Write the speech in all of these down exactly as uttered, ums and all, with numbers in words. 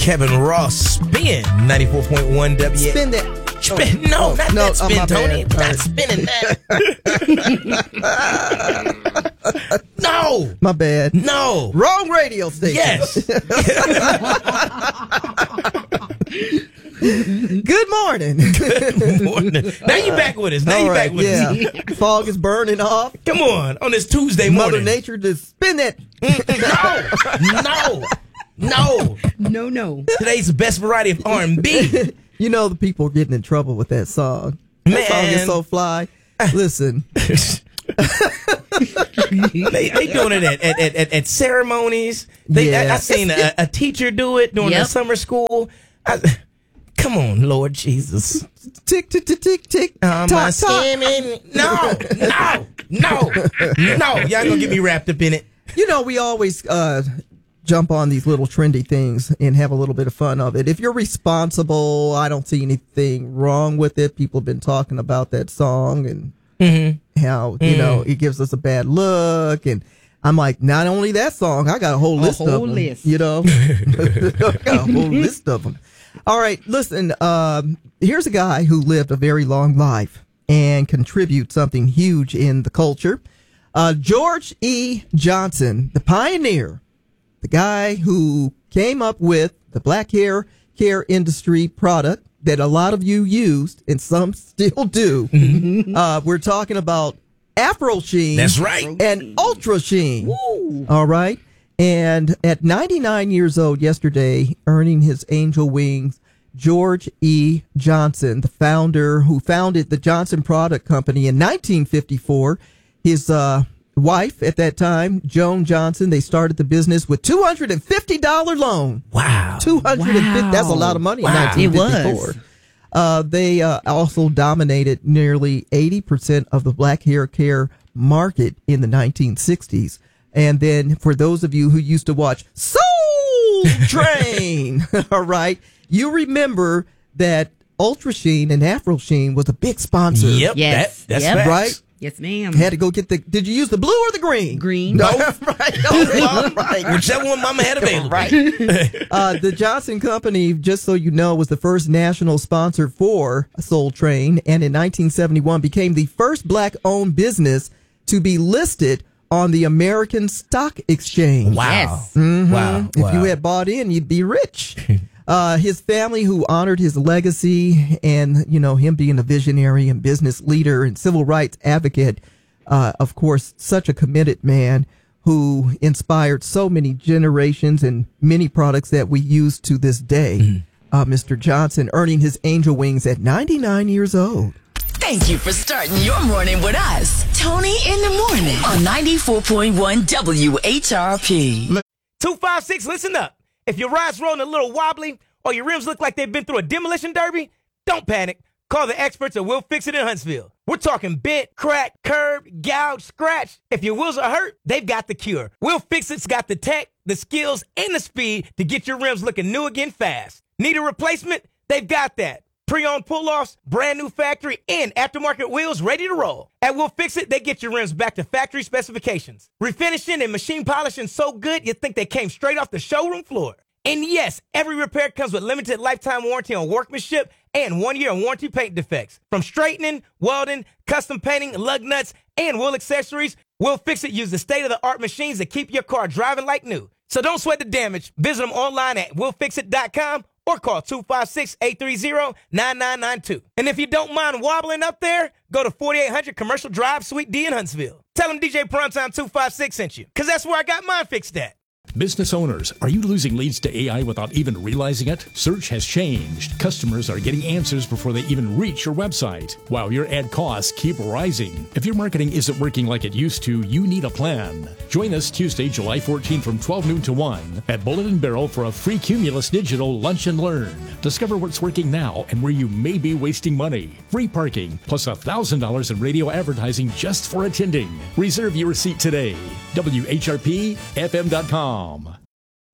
Kevin Ross, Spin, ninety-four point one W. Spin that. Spin, oh, no, oh, not no, that spin, oh, Tony. bad. Not Right. spinning that. No. My bad. No. Wrong radio station. Yes. Good morning. Good morning. Now you back with us. Now All you right, back with yeah. us. Fog is burning off. Come on, on this Tuesday Mother morning. Nature just spin it. No. No. No. No, no. Today's the best variety of R and B. You know the people are getting in trouble with that song. That Man. song is so fly. Listen. they, they doing it at, at, at, at ceremonies. They, Yeah. I, I seen a, a teacher do it during Yep. the summer school. I, come on, Lord Jesus. Tick, tick, tick, tick, tick. Um, Talk, my talk. skimming. No, no, no, no. Y'all gonna get me wrapped up in it. You know, we always uh, jump on these little trendy things and have a little bit of fun of it. If you're responsible, I don't see anything wrong with it. People have been talking about that song and Mm-hmm. how, you know, it gives us a bad look. And I'm like, not only that song, I got a whole A list whole of them. list. You know, I got a whole list of them. All right, listen, um, here's a guy who lived a very long life and contribute something huge in the culture. Uh, George E. Johnson, the pioneer, the guy who came up with the black hair care industry product that a lot of you used and some still do. uh, we're talking about Afro Sheen. That's right. And Ultra Sheen. All right. And at ninety-nine years old yesterday, earning his angel wings, George E. Johnson, the founder who founded the Johnson Product Company in nineteen fifty-four, his uh, wife at that time, Joan Johnson, they started the business with two hundred fifty dollars loan. Wow. two hundred fifty Wow. That's a lot of money Wow. in nineteen fifty-four. It was. Uh, they uh, also dominated nearly eighty percent of the black hair care market in the nineteen sixties. And then for those of you who used to watch Soul Train, all right, you remember that Ultra Sheen and Afro Sheen was a big sponsor. Yep. Yes. That, that's Yep. facts. Right? Yes, ma'am. Had to go get the, did you use the blue or the green? Green. No, right. All right. Whichever one Mama had available. Right. Uh, the Johnson Company, just so you know, was the first national sponsor for Soul Train, and in nineteen seventy-one became the first black-owned business to be listed on the American Stock Exchange. Wow. Yes. Mhm. Wow. If Wow. you had bought in, you'd be rich. Uh, his family, who honored his legacy and, you know, him being a visionary and business leader and civil rights advocate, uh, of course, such a committed man who inspired so many generations and many products that we use to this day. Mm-hmm. Uh, Mister Johnson earning his angel wings at ninety-nine years old. Thank you for starting your morning with us. Tony in the morning on ninety-four point one W H R P. two five six, listen up. If your ride's rolling a little wobbly or your rims look like they've been through a demolition derby, don't panic. Call the experts at Will Fix It in Huntsville. We're talking bent, cracked, curved, gouged, scratched. If your wheels are hurt, they've got the cure. Will Fix It's got the tech, the skills, and the speed to get your rims looking new again fast. Need a replacement? They've got that. Pre-owned pull-offs, brand new factory, and aftermarket wheels ready to roll. At Will Fix It, they get your rims back to factory specifications. Refinishing and machine polishing so good you'd think they came straight off the showroom floor. And yes, every repair comes with limited lifetime warranty on workmanship and one year on warranty paint defects. From straightening, welding, custom painting, lug nuts, and wheel accessories, Will Fix It use the state-of-the-art machines that keep your car driving like new. So don't sweat the damage. Visit them online at will fix it dot com or call two five six, eight three zero, nine nine nine two. And if you don't mind wobbling up there, go to forty-eight hundred Commercial Drive, Suite D in Huntsville. Tell them D J Primetime two five six sent you, because that's where I got mine fixed at. Business owners, are you losing leads to A I without even realizing it? Search has changed. Customers are getting answers before they even reach your website, while your ad costs keep rising. If your marketing isn't working like it used to, you need a plan. Join us Tuesday, July fourteenth from twelve noon to one at Bullet and Barrel for a free Cumulus Digital Lunch and Learn. Discover what's working now and where you may be wasting money. Free parking, plus one thousand dollars in radio advertising just for attending. Reserve your seat today. W H R P F M dot com.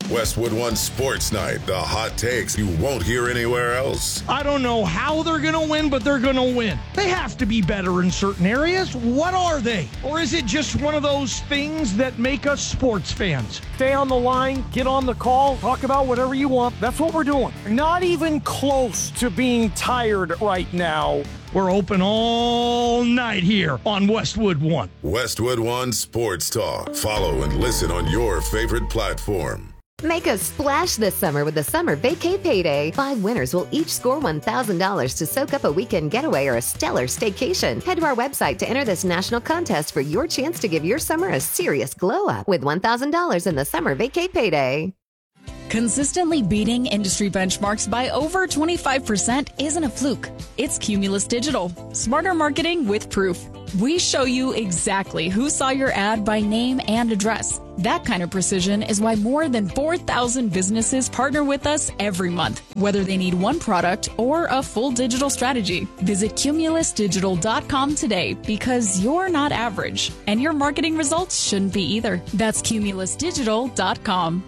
Westwood One Sports Night, the hot takes you won't hear anywhere else. I don't know how they're going to win, but they're going to win. They have to be better in certain areas. What are they? Or is it just one of those things that make us sports fans? Stay on the line, get on the call, talk about whatever you want. That's what we're doing. Not even close to being tired right now. We're open all night here on Westwood One. Westwood One Sports Talk. Follow and listen on your favorite platform. Make a splash this summer with the Summer Vacay Payday. Five winners will each score one thousand dollars to soak up a weekend getaway or a stellar staycation. Head to our website to enter this national contest for your chance to give your summer a serious glow up with one thousand dollars in the Summer Vacay Payday. Consistently beating industry benchmarks by over twenty-five percent isn't a fluke. It's Cumulus Digital. Smarter marketing with proof. We show you exactly who saw your ad by name and address. That kind of precision is why more than four thousand businesses partner with us every month, whether they need one product or a full digital strategy. Visit cumulus digital dot com today because you're not average, and your marketing results shouldn't be either. That's cumulus digital dot com.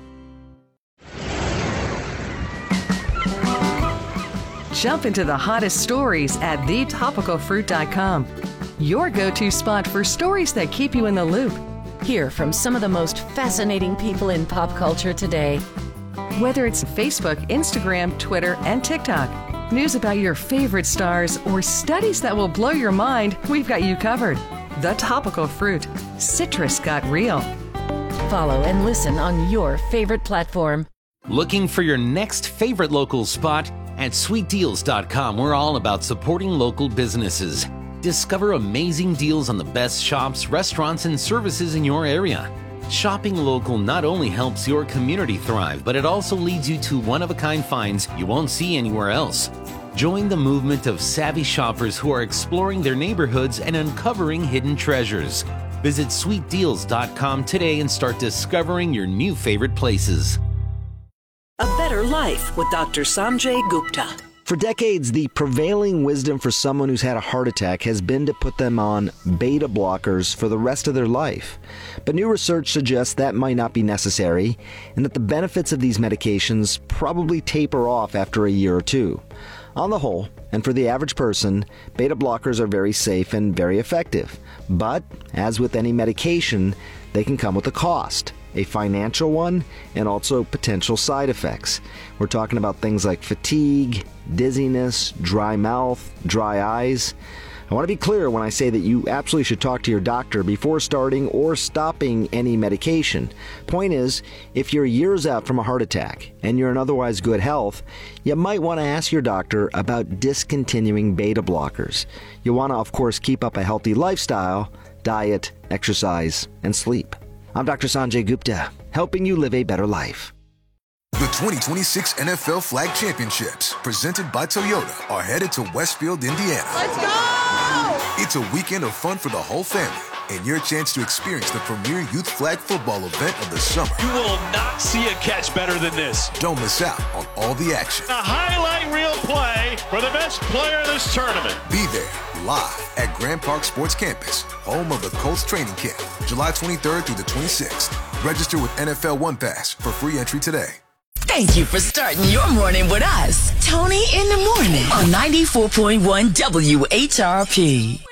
Jump into the hottest stories at the topical fruit dot com. Your go-to spot for stories that keep you in the loop. Hear from some of the most fascinating people in pop culture today. Whether it's Facebook, Instagram, Twitter, and TikTok, news about your favorite stars, or studies that will blow your mind, we've got you covered. The Topical Fruit. Citrus got real. Follow and listen on your favorite platform. Looking for your next favorite local spot? At sweet deals dot com, we're all about supporting local businesses. Discover amazing deals on the best shops, restaurants, and services in your area. Shopping local not only helps your community thrive, but it also leads you to one-of-a-kind finds you won't see anywhere else. Join the movement of savvy shoppers who are exploring their neighborhoods and uncovering hidden treasures. Visit sweet deals dot com today and start discovering your new favorite places. A Better Life with Doctor Sanjay Gupta. For decades, the prevailing wisdom for someone who's had a heart attack has been to put them on beta blockers for the rest of their life. But new research suggests that might not be necessary, and that the benefits of these medications probably taper off after a year or two. On the whole, and for the average person, beta blockers are very safe and very effective. But, as with any medication, they can come with a cost. A financial one, and also potential side effects. We're talking about things like fatigue, dizziness, dry mouth, dry eyes. I want to be clear when I say that you absolutely should talk to your doctor before starting or stopping any medication. Point is, if you're years out from a heart attack and you're in otherwise good health, you might want to ask your doctor about discontinuing beta blockers. You want to, of course, keep up a healthy lifestyle, diet, exercise, and sleep. I'm Doctor Sanjay Gupta, helping you live a better life. The twenty twenty-six N F L Flag Championships, presented by Toyota, are headed to Westfield, Indiana. Let's go! It's a weekend of fun for the whole family, and your chance to experience the premier youth flag football event of the summer. You will not see a catch better than this. Don't miss out on all the action. A highlight reel play for the best player of this tournament. Be there, live at Grand Park Sports Campus, home of the Colts training camp, July twenty-third through the twenty-sixth. Register with N F L One Pass for free entry today. Thank you for starting your morning with us. Tony in the Morning on ninety-four point one W H R P.